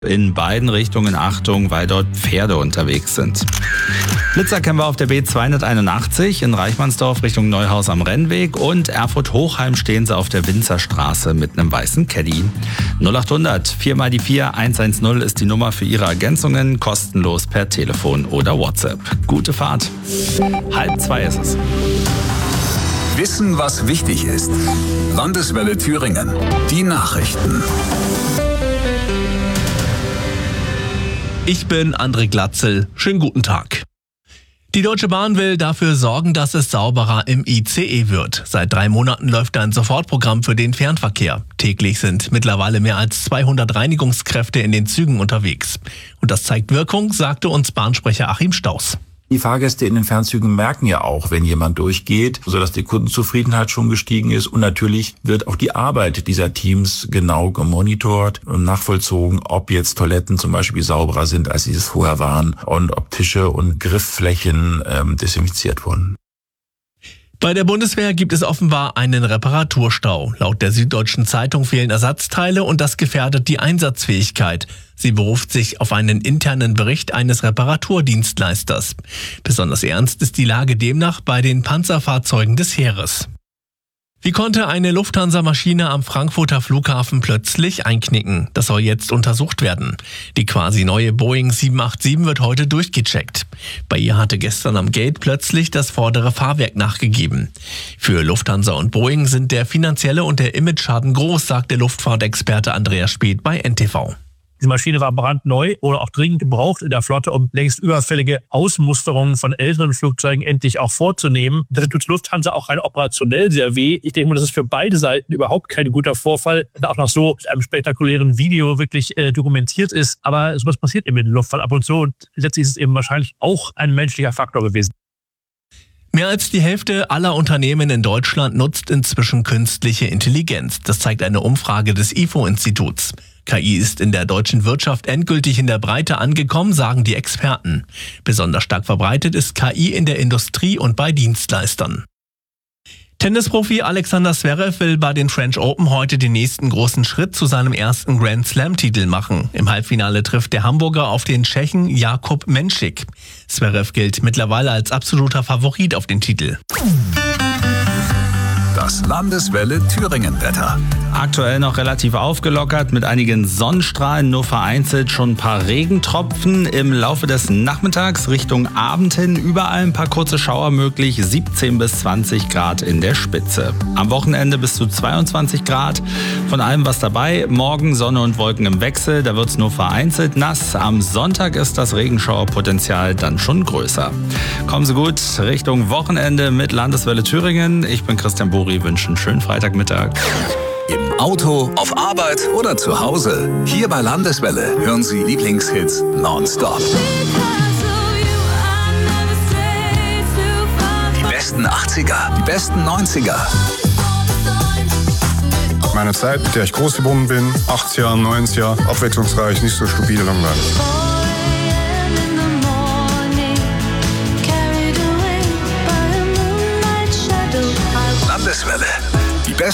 In beiden Richtungen Achtung, weil dort Pferde unterwegs sind. Blitzer kennen wir auf der B281 in Reichmannsdorf Richtung Neuhaus am Rennweg und Erfurt-Hochheim stehen sie auf der Winzerstraße mit einem weißen Caddy. 0800 4 mal die 4 110 ist die Nummer für Ihre Ergänzungen, kostenlos per Telefon oder WhatsApp. Gute Fahrt. 1:30 ist es. Wissen, was wichtig ist. Landeswelle Thüringen. Die Nachrichten. Ich bin André Glatzel. Schönen guten Tag. Die Deutsche Bahn will dafür sorgen, dass es sauberer im ICE wird. Seit 3 Monaten läuft ein Sofortprogramm für den Fernverkehr. Täglich sind mittlerweile mehr als 200 Reinigungskräfte in den Zügen unterwegs. Und das zeigt Wirkung, sagte uns Bahnsprecher Achim Staus. Die Fahrgäste in den Fernzügen merken ja auch, wenn jemand durchgeht, sodass die Kundenzufriedenheit schon gestiegen ist. Und natürlich wird auch die Arbeit dieser Teams genau gemonitort und nachvollzogen, ob jetzt Toiletten zum Beispiel sauberer sind, als sie es vorher waren und ob Tische und Griffflächen desinfiziert wurden. Bei der Bundeswehr gibt es offenbar einen Reparaturstau. Laut der Süddeutschen Zeitung fehlen Ersatzteile und das gefährdet die Einsatzfähigkeit. Sie beruft sich auf einen internen Bericht eines Reparaturdienstleisters. Besonders ernst ist die Lage demnach bei den Panzerfahrzeugen des Heeres. Wie konnte eine Lufthansa-Maschine am Frankfurter Flughafen plötzlich einknicken? Das soll jetzt untersucht werden. Die quasi neue Boeing 787 wird heute durchgecheckt. Bei ihr hatte gestern am Gate plötzlich das vordere Fahrwerk nachgegeben. Für Lufthansa und Boeing sind der finanzielle und der Imageschaden groß, sagt der Luftfahrtexperte Andreas Speth bei NTV. Die Maschine war brandneu oder auch dringend gebraucht in der Flotte, um längst überfällige Ausmusterungen von älteren Flugzeugen endlich auch vorzunehmen. Das tut Lufthansa auch rein operationell sehr weh. Ich denke mal, das ist für beide Seiten überhaupt kein guter Vorfall, der auch noch so mit einem spektakulären Video wirklich dokumentiert ist. Aber sowas passiert eben in der Luftfahrt ab und zu und letztlich ist es eben wahrscheinlich auch ein menschlicher Faktor gewesen. Mehr als die Hälfte aller Unternehmen in Deutschland nutzt inzwischen künstliche Intelligenz. Das zeigt eine Umfrage des IFO-Instituts. KI ist in der deutschen Wirtschaft endgültig in der Breite angekommen, sagen die Experten. Besonders stark verbreitet ist KI in der Industrie und bei Dienstleistern. Tennisprofi Alexander Zverev will bei den French Open heute den nächsten großen Schritt zu seinem ersten Grand Slam-Titel machen. Im Halbfinale trifft der Hamburger auf den Tschechen Jakub Menšík. Zverev gilt mittlerweile als absoluter Favorit auf den Titel. Das Landeswelle Thüringen-Wetter. Aktuell noch relativ aufgelockert mit einigen Sonnenstrahlen, nur vereinzelt schon ein paar Regentropfen. Im Laufe des Nachmittags Richtung Abend hin überall ein paar kurze Schauer möglich, 17 bis 20 Grad in der Spitze. Am Wochenende bis zu 22 Grad, von allem was dabei. Morgen Sonne und Wolken im Wechsel, da wird es nur vereinzelt nass. Am Sonntag ist das Regenschauerpotenzial dann schon größer. Kommen Sie gut Richtung Wochenende mit Landeswelle Thüringen. Ich bin Christian Buri, wünsche einen schönen Freitagmittag. Im Auto, auf Arbeit oder zu Hause. Hier bei Landeswelle hören Sie Lieblingshits nonstop. Die besten 80er, die besten 90er. Meine Zeit, mit der ich groß geworden bin, 80er, 90er, abwechslungsreich, nicht so stupide langweilig.